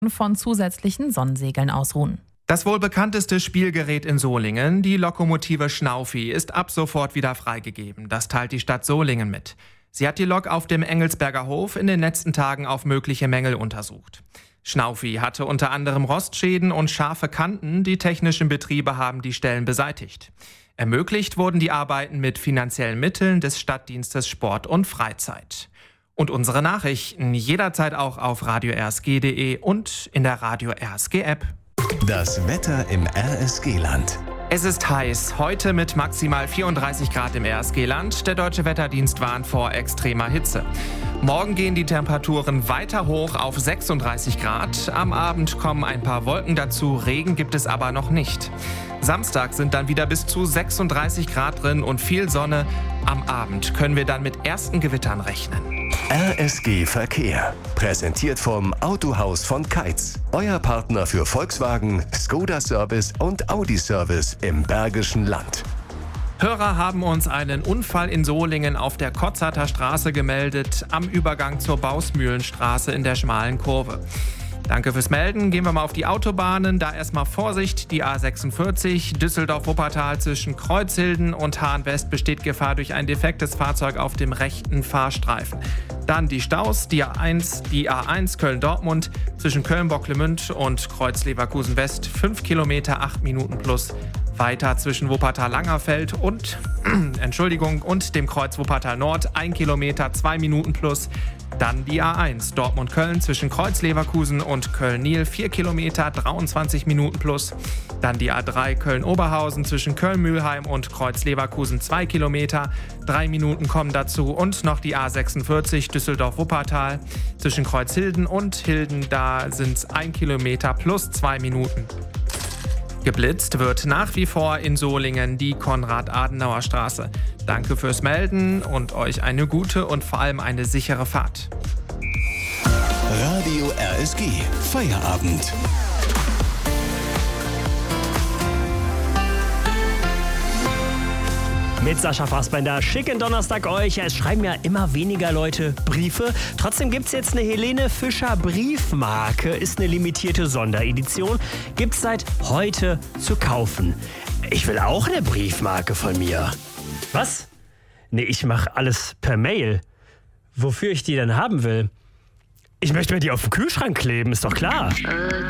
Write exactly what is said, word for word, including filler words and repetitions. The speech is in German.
von zusätzlichen Sonnensegeln ausruhen. Das wohl bekannteste Spielgerät in Solingen, die Lokomotive Schnaufi, ist ab sofort wieder freigegeben. Das teilt die Stadt Solingen mit. Sie hat die Lok auf dem Engelsberger Hof in den letzten Tagen auf mögliche Mängel untersucht. Schnaufi hatte unter anderem Rostschäden und scharfe Kanten. Die technischen Betriebe haben die Stellen beseitigt. Ermöglicht wurden die Arbeiten mit finanziellen Mitteln des Stadtdienstes Sport und Freizeit. Und unsere Nachrichten jederzeit auch auf radio r s g punkt d e und in der Radio R S G App. Das Wetter im R S G-Land. Es ist heiß, heute mit maximal vierunddreißig Grad im R S G-Land. Der Deutsche Wetterdienst warnt vor extremer Hitze. Morgen gehen die Temperaturen weiter hoch auf sechsunddreißig Grad. Am Abend kommen ein paar Wolken dazu, Regen gibt es aber noch nicht. Samstag sind dann wieder bis zu sechsunddreißig Grad drin und viel Sonne. Am Abend können wir dann mit ersten Gewittern rechnen. R S G Verkehr. Präsentiert vom Autohaus von Keitz. Euer Partner für Volkswagen, Skoda Service und Audi Service im Bergischen Land. Hörer haben uns einen Unfall in Solingen auf der Kotzerter Straße gemeldet, am Übergang zur Bausmühlenstraße in der schmalen Kurve. Danke fürs Melden. Gehen wir mal auf die Autobahnen. Da erstmal Vorsicht, die A sechsundvierzig, Düsseldorf-Wuppertal zwischen Kreuzhilden und Hahn-West besteht Gefahr durch ein defektes Fahrzeug auf dem rechten Fahrstreifen. Dann die Staus, die A eins, die A eins Köln-Dortmund zwischen Köln-Bocklemünd und Kreuz-Leverkusen-West, fünf Kilometer, acht Minuten plus. Weiter zwischen Wuppertal-Langerfeld und, Entschuldigung, und dem Kreuz Wuppertal-Nord, ein Kilometer, zwei Minuten plus. Dann die A eins Dortmund-Köln zwischen Kreuz-Leverkusen und Köln-Niel, vier Kilometer, dreiundzwanzig Minuten plus. Dann die A drei Köln-Oberhausen zwischen Köln-Mühlheim und Kreuz-Leverkusen, zwei Kilometer, drei Minuten kommen dazu. Und noch die A sechsundvierzig Düsseldorf-Wuppertal zwischen Kreuzhilden und Hilden, da sind es ein Kilometer plus zwei Minuten. Geblitzt wird nach wie vor in Solingen die Konrad-Adenauer-Straße. Danke fürs Melden und euch eine gute und vor allem eine sichere Fahrt. Radio R S G Feierabend. Mit Sascha Fassbender. Schicken Donnerstag euch. Es schreiben ja immer weniger Leute Briefe. Trotzdem gibt es jetzt eine Helene Fischer Briefmarke. Ist eine limitierte Sonderedition. Gibt es seit heute zu kaufen. Ich will auch eine Briefmarke von mir. Was? Nee, ich mache alles per Mail. Wofür ich die denn haben will? Ich möchte mir die auf den Kühlschrank kleben, ist doch klar.